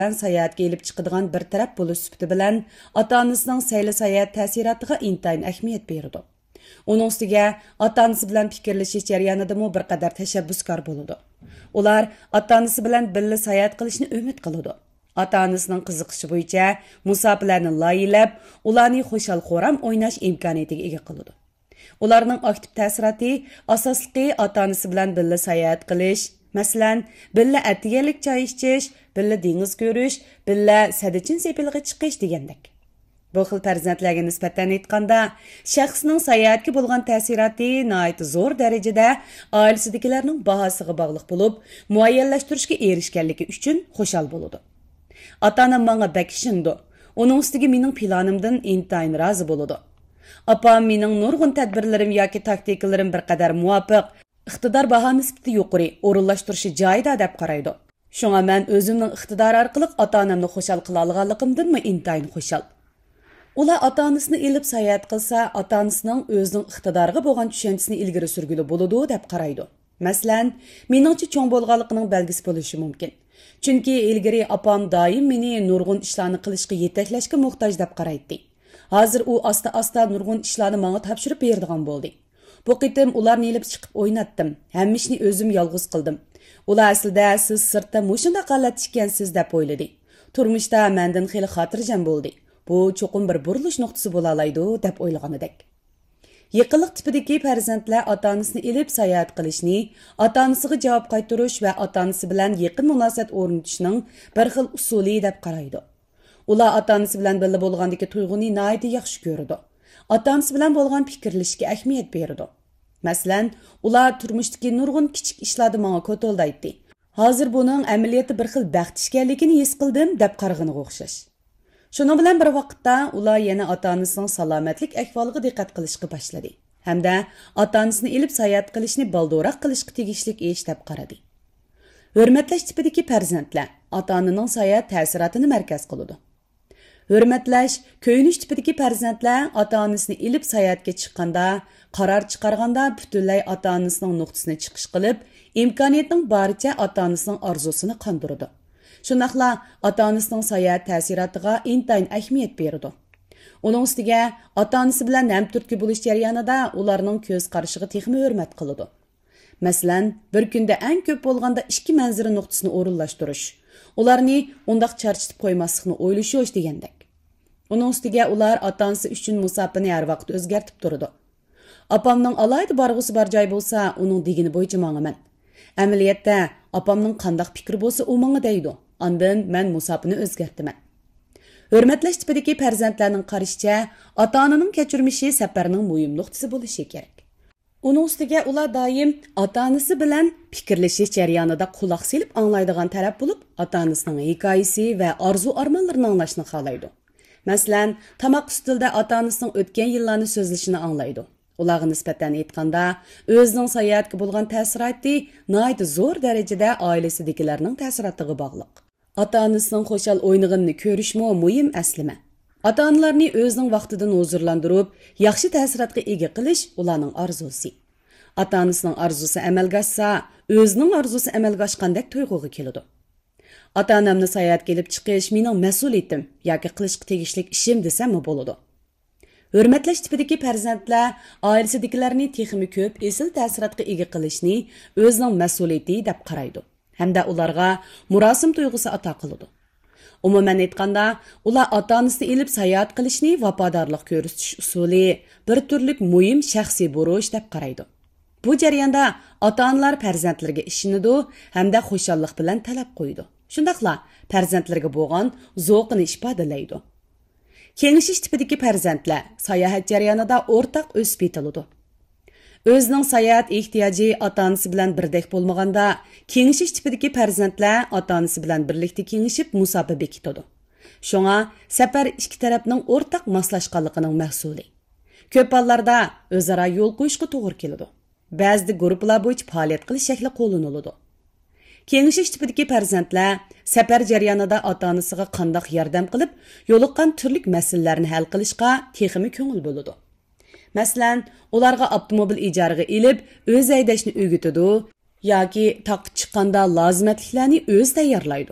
sayohatga elib chiqadigan bir taraf bo'lish sifati bilan ota-onasining sayli sayohat ta'siratiga intayin ahamiyat berdi. Uning ustiga ota-onasi bilan fikrlashish jarayonidami bir qadar tashabbuskor bo'ladi. Ular ota-onasi bilan birga sayohat qilishni umid qiladi. Ota-onasining qiziqishi bo'yicha musofirlarni loyilab, ularni xo'shal-xo'ram o'ynash imkoniyatiga ega qiladi. Ularning aktiv ta'siroti asosli ota-onasi bilan birga sayohat qilish, masalan, birga atiyalik choy ichish, birga dengiz ko'rish, birga sadichin sepilg'i chiqish degandek. Bu xil farzandlarga nisbatan aytganda, shaxsning sayohatga bo'lgan ta'siroti nihoyat zo'r darajada oilasidagilarning bahosiga bog'liq bo'lib, muayyanlashtirishga erishganligi uchun xushal bo'ladi. Ota-onam menga bakishindi. Uning ustiga mening planimdan intayin rozi bo'ladi. Apam mening nurg'un tadbirlarim yoki taktikalarim bir qadar muvofiq, iqtidor baho nisbati yuqori o'rinlashtirishi joyida deb qaraydi. Shunga men o'zimning iqtidor orqali ota-onamni xushal qila olganligimdanmi intayin xushal. Ular ota-onasini elib sayohat qilsa, ota-onasining o'zining iqtidoriga bo'lgan tushunchasini ilgari surgili bo'ladi deb qaraydi. Masalan, meningcha cho'ng bo'lganligining belgisi bo'lishi mumkin. Chunki ilgari opam doim meni nurg'un ishlarni qilishga yetaklashga muhtoj deb qaraydi. Hozir u asta-asta nurg'un ishlarni menga topshirib beradigan bo'ldi. Bu qitim ularni elib chiqib o'ynatdim. Hammishni o'zim yolg'iz qildim. Ular aslida siz sirtda mushunda qalat ekansiz deb o'yladi. Turmushda mendan xili xotirjam bo'ldi. Bu cho'qim bir burilish nuqtasi bo'la oladi deb o'ylagan edik. Yaqinlik tipidagi farzandlar ota-onasini elib sayohat qilishni, ota-onasiga javob qaytarish va ota-onasi bilan yaqin munosabat o'rnatishning bir xil usuli deb qaraydi. Ular ota-onasi bilan birga bo'lgandagi tuyg'uni nihoyat yaxshi ko'radi. Ota-onasi bilan bo'lgan fikrlashga ahamiyat beradi. Masalan, ular turmushdagi nurg'un kichik ishlarni menga ko'toldi. Hozir buning amaliyoti bir xil baxt ishkanligini his qildim deb qarag'iniga o'xshash. Shuning bilan bir vaqtda ular yana ota-onasining salomatlik ahvoliga diqqat qilishga boshladi. Hamda ota-onasini elib sayohat qilishni baldo'roq qilishga tegishli ish deb qaradi. Hurmatlash tipidagi farzandlar ota-onaning sayohat ta'sirotini markaz qiladi. Hurmatlash, ko'yinish tipidagi farzandlar ota-onasini elib sayohatga chiqqanda, qaror chiqarganda butunlay ota-onasining nuqtasini chiqish qilib, imkoniyatning boricha ota-onasining orzusini qondiradi. Shunaqla ota-onasining sayohat ta'sirotiga intayin ahamiyat beradi. Uning ustiga ota-onasi bilan hamturtki bo'lish jarayonida ularning ko'z qarashiga texmi hurmat qiladi. Masalan, bir kunda eng ko'p bo'lganda 2 manzara nuqtasini o'rinlashtirish, ularni undaq charchitib qo'ymaslikni o'ylashish degandek. Uning ustiga ular ota-onasi uchun musofirni har vaqt o'zgartib turadi. Opamning alayda borg'usi bor joy bo'lsa, uning degini bo'yicha mengaman. Amaliyotda opamning qandaq fikri bo'lsa, u menga deydi. Ondan men musofirni o'zgartaman. Hurmatlash tipidagi farzandlarning qarashicha, ota-onaning kechirmishi safarning muhim nuqtasi bo'lishi kerak. Uning ustiga ular doim ota-onasi bilan fikrlashish jarayonida quloq selib anglaydigan taraf bo'lib, ota-onasining hikoyasi va orzu-armonlarini anglashni xohlaydi. Masalan, tamoq ustida ota-onasining o'tgan yillarni so'zlashini anglaydi. Ularga nisbatan aytganda, o'zining sayohatga bo'lgan ta'siroti nihoyat zo'r darajada oilasidagilarning ta'sirotiga bog'liq. Ota-onasining xo'shal o'ynaganini ko'rishmi muhim aslima. Ota-onalarni o'zining vaqtidan huzurlantirib, yaxshi ta'sirotga ega qilish ularning orzusi. Ota-onasining orzusi amalga oshsa, o'zining orzusi amalga oshgandek tuyg'uga keladi. Ota-onamni sayohatga kelib chiqish mening mas'uliyatim yoki qilishga tegishli ishim desam bo'ladi. Hurmatlash tipidagi farzandlar oilasidagilarni texmi ko'p esil ta'sirotga ega qilishni o'zining mas'uliyati deb qaraydi. Hamda ularga murosim tuyg'usi ato qiladi. Umuman aytganda, ular ota-onasini elib sayohat qilishni vafodorlik ko'rsatish usuli, bir turlik muhim shaxsiy burch deb qaraydi. Bu jarayonda ota-onalar farzandlarga ishonadi hamda xushallik bilan talab qo'ydi. Shundaqla farzandlarga bo'lgan zavqini ifodalaydi. Kengishish tipidagi farzandlar sayohat jarayonida o'rtaq o'sib yetiladi. O'zining sayohat ehtiyoji ota-onasi bilan birdek bo'lmaganda, kengishish tipidagi farzandlar ota-onasi bilan birlikda kengishib musobaqa bekitadi. Shunga safar ikki tarafning o'rtaq moslashganligining mahsuli. Ko'p hollarda o'zaro yo'l qo'yishga to'g'ri keladi. Ba'zi guruhlar bo'yicha faoliyat qilish shakli qo'llaniladi. Kengishish tipidagi farzandlar safar jarayonida ota-onasiga qandoq yordam qilib, yo'liqqan turli masalalarni hal qilishga texmi ko'ngil bo'ladi. Masalan, ularga avtomobil ijaraga elib, o'z haydashni o'rgatadi yoki taqib chiqqanda lozimatliklarni o'z tayyorlaydi.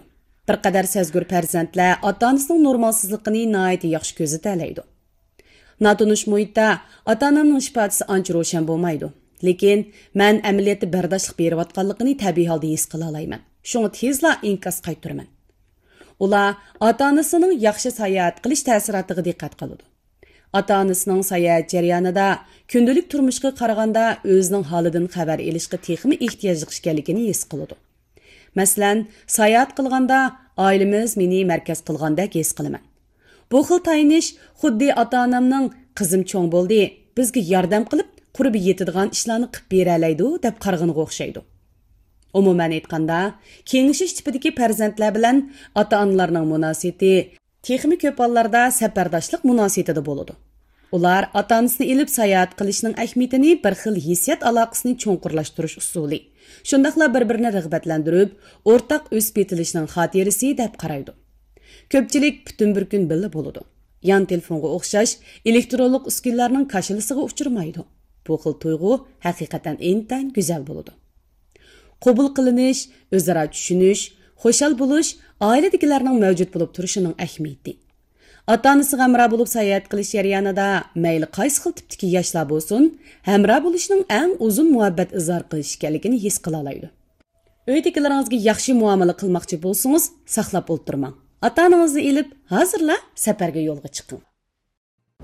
Bir qadar sezgur farzandlar ota-onasining normalsizligini nihoyat yaxshi ko'zatalaydi. Notanish muhitda ota-onaning ifodasi ancha ro'shan bo'lmaydi. Lekin men amaliyotda bardoshlik berayotganligini tabiiy holda his qila olaman. Shunga tezla inkos qaytaraman. Ular ota-onasining yaxshi sayohat qilish ta'siratiga diqqat qiladi. Ota-onasining sayohat jarayonida kundalik turmushga qaraganda o'zining holidan xabar olishga texmi ehtiyojli ekanligini his qiladi. Masalan, sayohat qilganda oilamiz meni markaz qilgandek his qilaman. Bu xil tayinish xuddi ota-onamning qizim cho'ng bo'ldi, bizga yordam qilib, qurbi yetadigan ishlarni qilib beralaydi deb qarag'iniga o'xshaydi. Umuman aytganda, kengishish tipidagi farzandlar bilan ota-onalarning munosabati texmi ko'p hollarda safardoshlik munosabatida bo'ladi. Ular ota-onasini ilib sayohat qilishning ahamiyatini bir xil hissiyat aloqasini cho'nqurlashtirish usuli. Shundaqla bir-birini rag'batlantirib, o'rtaq o'sib yetilishning xotirasi deb qaraydi. Ko'pchilik butun bir kun birga bo'ladi. Yan telefonga o'xshash elektronlik uskunalarning kashilisiga uchirmaydi. Bu xil tuyg'u haqiqatan intan go'zal bo'ladi. Qabul qilinish, o'zaro tushunish, xo'shal bo'lish oiladagilarning mavjud bo'lib turishining ahamiyati. Ota-onasi hamroh bo'lib sayohat qilish jarayonida mayli qaysi xil tipdagi yoshlar bo'lsin, hamroh bo'lishning eng uzun muhabbat izhor qilish ekanligini his qila oladi. Uydagilaringizga yaxshi muomala qilmoqchi bo'lsangiz, saqlab o'ltirmang. Ota-onangizni ilib, hozirla safarga yo'lga chiqing.